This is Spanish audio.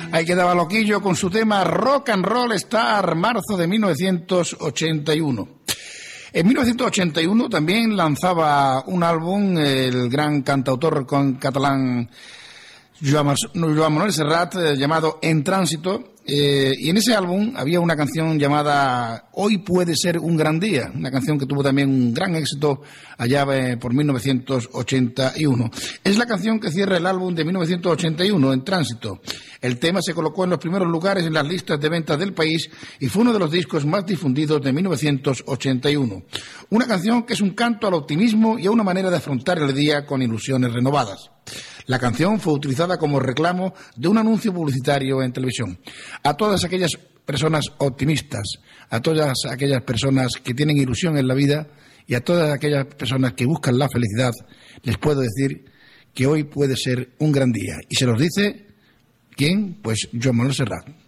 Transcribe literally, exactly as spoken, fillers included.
Ahí quedaba Loquillo con su tema Rock and Roll Star, marzo de mil novecientos ochenta y uno. En mil novecientos ochenta y uno también lanzaba un álbum el gran cantautor con catalán Joan Manuel Serrat, eh, llamado En Tránsito, eh, y en ese álbum había una canción llamada Hoy puede ser un gran día, una canción que tuvo también un gran éxito allá eh, por mil novecientos ochenta y uno. Es la canción que cierra el álbum de mil novecientos ochenta y uno, En Tránsito. El tema se colocó en los primeros lugares en las listas de ventas del país y fue uno de los discos más difundidos de mil novecientos ochenta y uno. Una canción que es un canto al optimismo y a una manera de afrontar el día con ilusiones renovadas. La canción fue utilizada como reclamo de un anuncio publicitario en televisión. A todas aquellas personas optimistas, a todas aquellas personas que tienen ilusión en la vida y a todas aquellas personas que buscan la felicidad, les puedo decir que hoy puede ser un gran día. Y se los dice, ¿quién? Pues Joan Manuel Serrat.